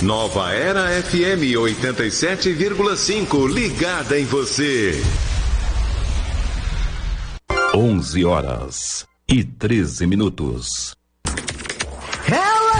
Nova Era FM 87,5, ligada em você. 11h13. Help!